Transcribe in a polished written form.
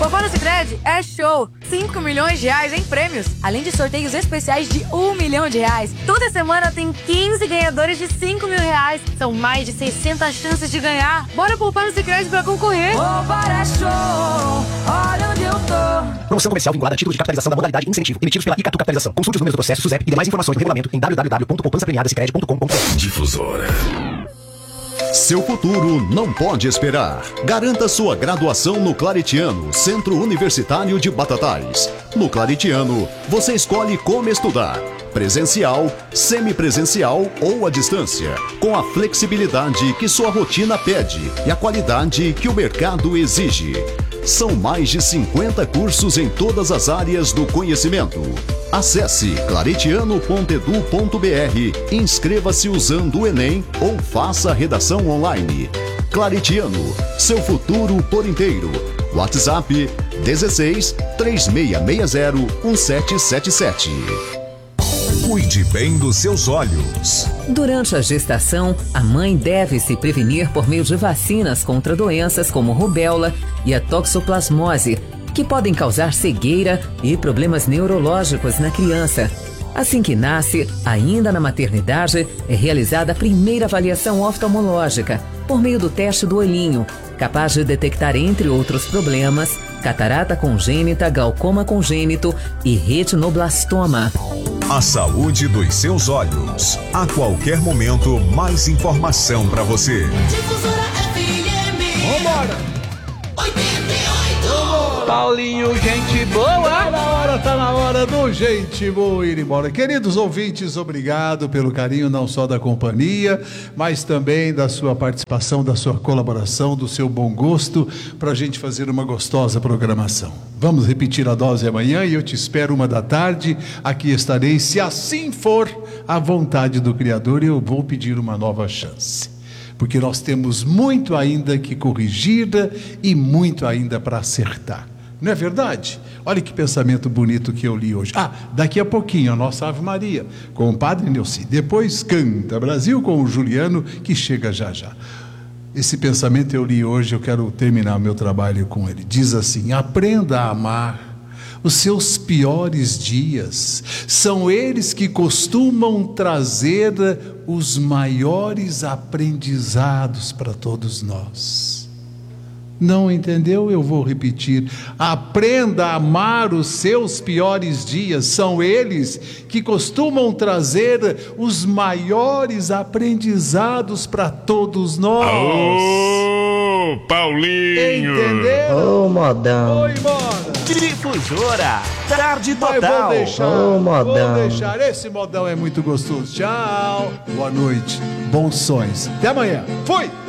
Poupar no Sicredi é show! 5 milhões de reais em prêmios, além de sorteios especiais de R$1 milhão. Toda semana tem 15 ganhadores de R$5 mil. São mais de 600 chances de ganhar. Bora poupar no Sicredi pra concorrer. Poupar é show, olha onde eu tô. Promoção comercial vinculada a título de capitalização da modalidade incentivo, emitidos pela Icatu Capitalização. Consulte os números do processo, SUSEP e demais informações do regulamento em www.poupançapremiadasicredi.com.br. Difusora. Seu futuro não pode esperar. Garanta sua graduação no Claretiano, Centro Universitário de Batatais. No Claretiano, você escolhe como estudar: presencial, semipresencial ou à distância, com a flexibilidade que sua rotina pede e a qualidade que o mercado exige. São mais de 50 cursos em todas as áreas do conhecimento. Acesse claretiano.edu.br, inscreva-se usando o Enem ou faça a redação online. Claretiano, seu futuro por inteiro. WhatsApp 16 3660 1777. Cuide bem dos seus olhos. Durante a gestação, a mãe deve se prevenir por meio de vacinas contra doenças como rubéola e a toxoplasmose, que podem causar cegueira e problemas neurológicos na criança. Assim que nasce, ainda na maternidade, é realizada a primeira avaliação oftalmológica, por meio do teste do olhinho, capaz de detectar, entre outros problemas, catarata congênita, glaucoma congênito e retinoblastoma. A saúde dos seus olhos. A qualquer momento, mais informação para você. Difusora FM. Vambora! 88. Paulinho, gente boa! Tá na hora do Gente Boa ir embora. Queridos ouvintes, obrigado pelo carinho não só da companhia, mas também da sua participação, da sua colaboração, do seu bom gosto para a gente fazer uma gostosa programação. Vamos repetir a dose amanhã e eu te espero 13h. Aqui estarei, se assim for a vontade do Criador, eu vou pedir uma nova chance. Porque nós temos muito ainda que corrigir e muito ainda para acertar. Não é verdade? Olha que pensamento bonito que eu li hoje. Daqui a pouquinho a nossa Ave Maria com o Padre Neuci. Depois Canta Brasil com o Juliano, que chega já já. Esse pensamento eu li hoje, eu quero terminar meu trabalho com ele. Diz assim: aprenda a amar os seus piores dias. São eles que costumam trazer os maiores aprendizados para todos nós. Não entendeu? Eu vou repetir. Aprenda a amar os seus piores dias. São eles que costumam trazer os maiores aprendizados para todos nós. Ô, Paulinho! Entendeu? Ô, modão. Vou embora. Difusora, tarde total. Vou deixar, Ô, modão. vou deixar. Esse modão é muito gostoso. Tchau. Boa noite. Bons sonhos. Até amanhã. Fui!